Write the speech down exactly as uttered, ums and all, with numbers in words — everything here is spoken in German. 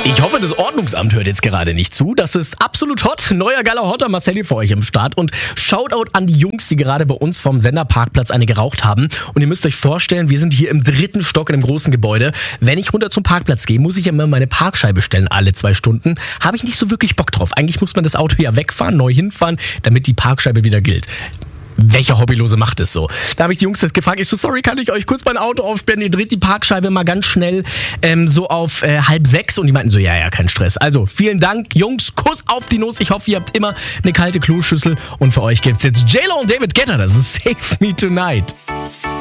Ich hoffe, das Ordnungsamt hört jetzt gerade nicht zu. Das ist absolut hot. Neuer geiler Hotter Marcelli für euch im Start. Und Shoutout an die Jungs, die gerade bei uns vom Senderparkplatz eine geraucht haben. Und ihr müsst euch vorstellen, wir sind hier im dritten Stock in einem großen Gebäude. Wenn ich runter zum Parkplatz gehe, muss ich immer meine Parkscheibe stellen, alle zwei Stunden. Habe ich nicht so wirklich Bock drauf. Eigentlich muss man das Auto ja wegfahren, neu hinfahren, damit die Parkscheibe wieder gilt. Welcher Hobbylose macht es so? Da habe ich die Jungs jetzt gefragt, ich so, sorry, kann ich euch kurz mein Auto aufsperren? Ihr dreht die Parkscheibe mal ganz schnell ähm, so auf äh, halb sechs. Und die meinten so, ja, ja, kein Stress. Also, vielen Dank, Jungs, Kuss auf die Nuss. Ich hoffe, ihr habt immer eine kalte Kloschüssel. Und für euch gibt's jetzt J-Lo und David Guetta. Das ist Save Me Tonight.